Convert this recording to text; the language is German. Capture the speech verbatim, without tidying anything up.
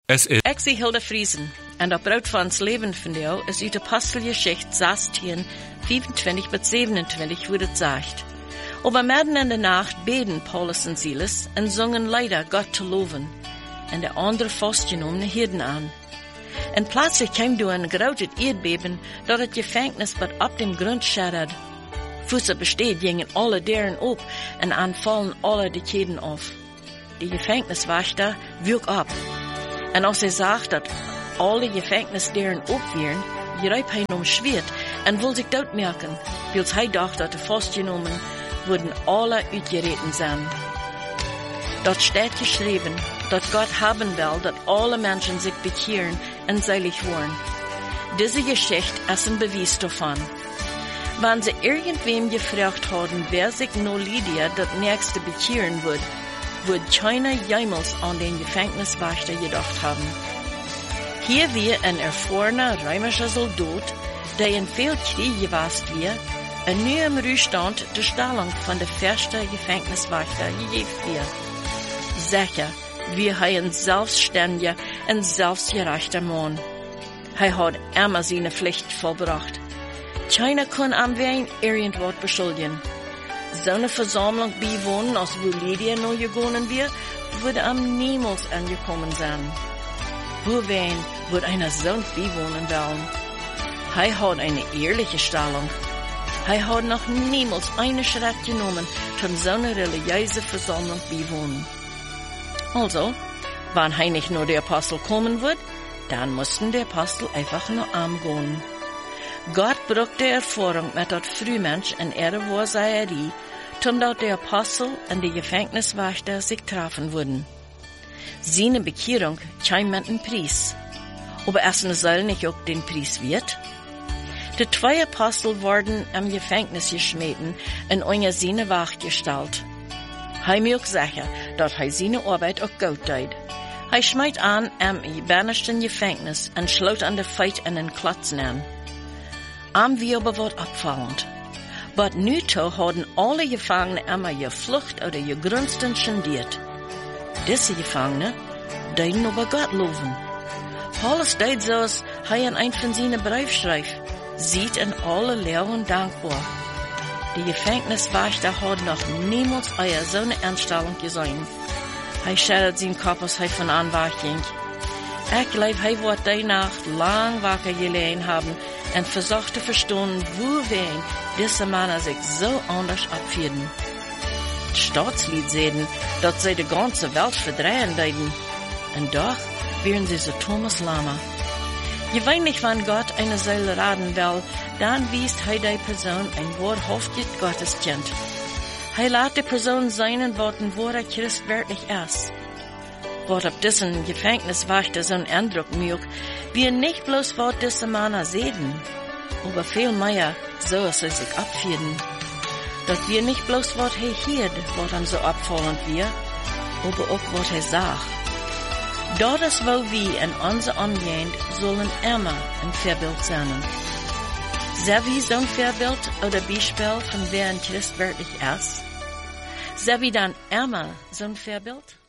Es ist Ik zie Hilde Friesen en dat brood van ons leven van jou is uit Apostelgeschichte zestien, vijfentwintig bis siebenundzwanzig, wo het zegt. Aber mitten in der Nacht beten Paulus und Silas und singen Lieder, Gott zu loben, und der andere festgenommene Hirten an. Und plötzlich kam du ein großes Erdbeben, dat het Gefängnis bad ab dem Grund schattert. Füße besteht, gingen alle deren op und anfallen alle die Ketten auf. Die Gefängniswächter wog ab. Und als er sagt, dass alle Gefängnisdeuren opweren, greep hij om Schwert en wil zich doodmerken, weil hij dacht dat de vastgenomen würden alle uitgereten zijn. Dort steht geschrieben, dass Gott haben will, dass alle Menschen sich bekehren und selig werden. Diese Geschichte ist ein Beweis davon. Wenn sie irgendwem gefragt haben, wer sich nur Lydia das nächste bekehren wird, wird keiner jemals an den Gefängniswächter gedacht haben. Hier wir ein erfahrener römischer Soldat, der in viel Krieg gewesen war, und nu im Ruhestand die Stellung von der festen Gefängniswächter gegeben wird. Sicher, wir haben ein selbstständiger und selbstgerechter Mann. Er hat immer seine Pflicht vollbracht. Keiner kann am Wein irgendwas beschuldigen. So eine Versammlung beiwohnen, als wo Lydia noch gegangen wird, würde am niemals angekommen sein. Wo wen wird einer so beiwohnen wollen? Er hat eine ehrliche Stellung. Er hat noch niemals einen Schritt genommen, zum so eine religiöse Versammlung beiwohnen. Also, wenn er nicht nur der Apostel kommen wird, dann mussten der Apostel einfach nur angehen. Gott braucht die Erfahrung mit dat Frühmensch in ihrer Wahrsagerie, zum dat der Apostel und die Gefängniswächter sich treffen würden. Seine Bekehrung kam mit einem Preis. Aber erstens soll nicht auch den Preis wird. Die zwei Apostel wurden am Gefängnis geschmissen und unter seine Wacht gestellt. Er mir auch sicher, dass er seine Arbeit auch gut tut. Er schmied an am gebannigten Gefängnis und schloot an der Feit in den Klotzen an. Am wie aber wird abfallend. Aber nu haben alle Gefangene immer geflucht oder gegrunzt und schandiert. Diese Gefangene deuten aber Gott loben. Paulus deed so, als er in ein von seinen Brief schreibt, sieht in alle Lehren dankbar. Die Gefängniswächter hat noch niemals eine so eine Anstellung gesehen. Er schüttelt seinen Kopf, als er von an wegging. Ich glaube, er wird die Nacht lang wacker gelegen haben und versucht zu verstehen, wohin diese Männer sich so anders abführen. Das Staatslied sehen, dass sie die ganze Welt verdrehen deuten. Und doch wären sie so Thomas Lama. Je weet nicht, wenn Gott eine Seele raten will, dann wiest er die Person ein wahrhaftig Gotteskind. Er lässt die Person seinen Worten, wo er Christ wirklich ist. Was auf diesen Gefängniswächter so einen Eindruck macht, wir nicht bloß, was diese Männer sehen, aber viel mehr, so als sie sich abführen. Dass wir nicht bloß, was er hört, was dann so abfallend wird, aber auch, was er sagt. Dort ist, wo wir in unser Umgehen sollen immer ein Vorbild sein. Sind wir so ein Vorbild oder Beispiel von wer ein Christ wirklich ist? Sind wir dann immer so ein Vorbild?